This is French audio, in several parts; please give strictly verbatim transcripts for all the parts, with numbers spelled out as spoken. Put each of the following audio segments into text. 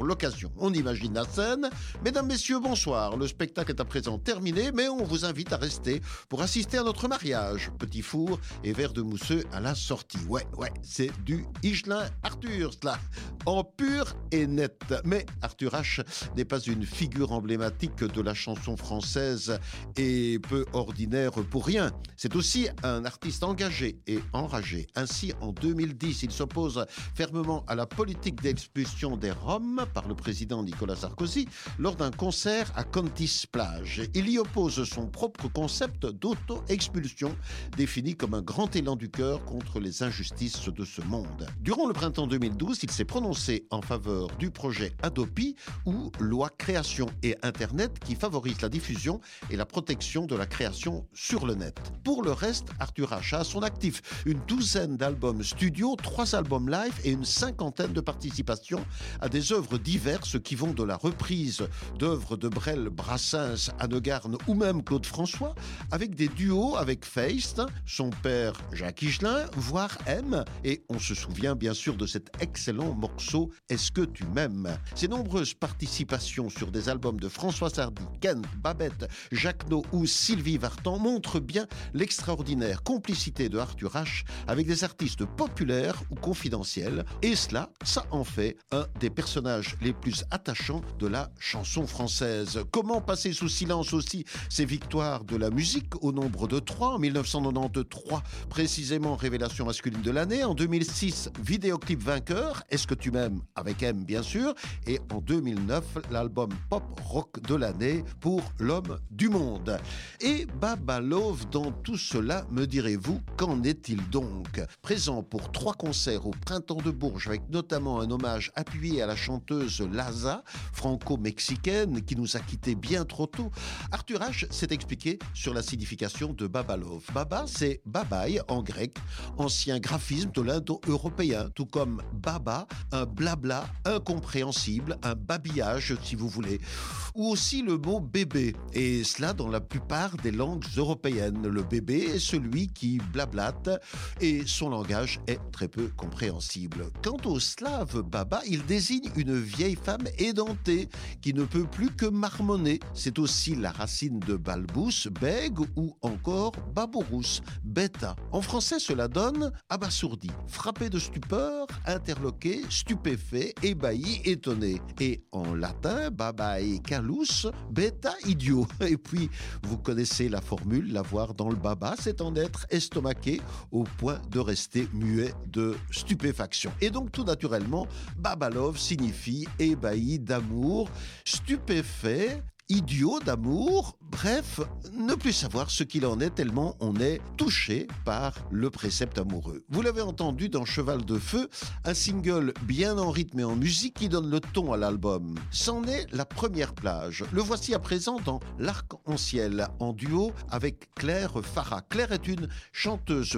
l'occasion. On imagine la scène. Mesdames, messieurs, bonsoir. Le spectacle est à présent terminé, mais on vous invite à rester pour assister à notre mariage. Petit four et verre de mousseux à la sortie. Ouais, ouais, c'est du Higelin Arthur, cela, en pur et net. Mais Arthur H n'est pas une figure emblématique de la chanson française et peu ordinaire pour rien. C'est aussi un artiste engagé et enragé. Ainsi, en deux mille dix, il s'oppose fermement à la politique d'expulsion des Roms par le président Nicolas Sarkozy lors d'un concert à Contis Plage. Il y oppose son propre concept d'auto-expulsion, défini comme un grand élan du cœur contre les injustices de ce monde. Durant le printemps deux mille douze, il s'est prononcé en faveur du projet Adopi, ou loi création et Internet, qui favorise la diffusion et la protection de la création sur le net. Pour le reste, Arthur H a à son actif une douzaine d'albums studio, trois albums live et une cinquantaine de participations à des œuvres diverses qui vont de la reprise d'œuvres de Brel, Brassens, Annegarn ou même Claude François, avec des duos avec Feist, son père Jacques Higelin, voire M, et on se souvient bien sûr de cet excellent morceau « Est-ce que tu m'aimes ?» Ses nombreuses participations sur des albums de François Sardy, Ken, Babette, Jacques No ou Sylvie Vartan montrent bien l'extraordinaire complicité de Arthur H avec des artistes populaires ou confidentiels, et cela, ça en fait un des personnages les plus attachants de la chanson française. Comment passer sous silence aussi ces victoires de la musique au nombre de trois, en dix-neuf cent quatre-vingt-treize, précisément révélation masculine de l'année, en deux mille six, vidéoclip vainqueur, Est-ce que tu m'aimes, avec M bien sûr, et en deux mille neuf, l'album pop rock de l'année pour L'homme du monde. Et Baba Love dans tout cela, me direz-vous, qu'en est-il donc? Présent pour trois concerts au Printemps de Bourges, avec notamment un hommage appuyé à la chanteuse Laza, franco-mexicaine, qui nous a quittés bien trop tôt, Arthur H s'est expliqué sur la signification de Baba Love. Baba, c'est babaï en grec, ancien graphisme de l'indo-européen, tout comme baba, un blabla incompréhensible, un babillage si vous voulez, ou aussi le mot bébé, et cela dans la plupart des langues européennes. Le bébé est celui qui blablate et son langage est très peu compréhensible. Quant au slave baba, il désigne une vieille femme édentée qui ne peut plus que marmonner. C'est aussi la racine de balbous, bègue ou encore babourous, bêta. En français, cela donne abasourdi, frappé de stupeur, interloqué, stupéfait, ébahi, étonné. Et en latin, babae calus, bêta idiot. Et puis, vous connaissez la formule, l'avoir dans le baba, c'est en être estomaqué au point de rester muet de stupéfaction. Et donc, tout naturellement, Baba Love signifie ébahi d'amour, stupéfait, idiot d'amour, bref, ne plus savoir ce qu'il en est tellement on est touché par le précepte amoureux. Vous l'avez entendu dans Cheval de Feu, un single bien en rythme et en musique qui donne le ton à l'album. C'en est la première plage. Le voici à présent dans L'Arc-en-Ciel, en duo avec Claire Farah. Claire est une chanteuse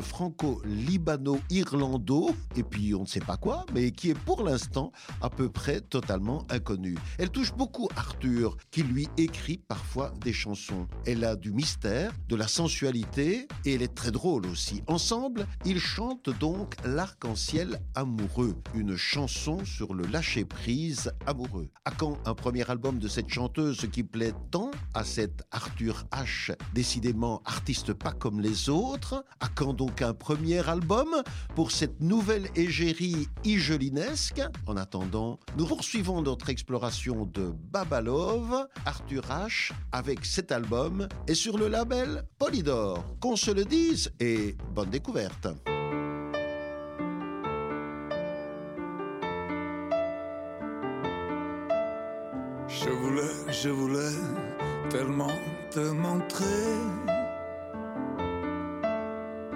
franco-libano-irlando, et puis on ne sait pas quoi, mais qui est pour l'instant à peu près totalement inconnue. Elle touche beaucoup Arthur, qui lui écrit parfois des chansons. Elle a du mystère, de la sensualité et elle est très drôle aussi. Ensemble, ils chantent donc L'Arc-en-Ciel amoureux, une chanson sur le lâcher-prise amoureux. À quand un premier album de cette chanteuse qui plaît tant à cet Arthur H, décidément artiste pas comme les autres? À quand donc un premier album pour cette nouvelle égérie higelinesque? En attendant, nous poursuivons notre exploration de Baba Love, Arthur H avec cet album et sur le label Polydor. Qu'on se le dise et bonne découverte. Je voulais, je voulais tellement te montrer